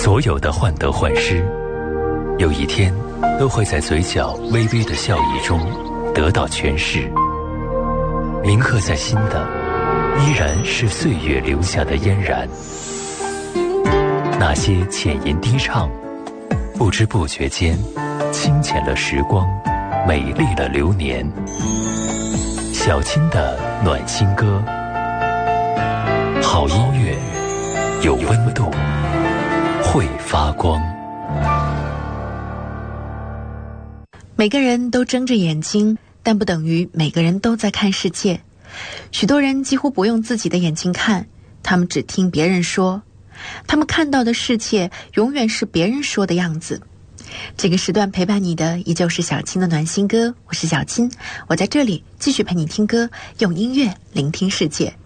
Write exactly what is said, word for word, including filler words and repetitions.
所有的患得患失，有一天都会在嘴角微微的笑意中得到诠释。铭刻在心的，依然是岁月留下的嫣然。那些浅吟低唱，不知不觉间清浅了时光，美丽了流年。小青的暖心歌，好音乐有温度，会发光。 每个人都睁着眼睛，但不等于每个人都在看世界。许多人几乎不用自己的眼睛看，他们只听别人说，他们看到的世界永远是别人说的样子。这个时段陪伴你的依旧是小青的暖心歌，我是小青，我在这里继续陪你听歌，用音乐聆听世界。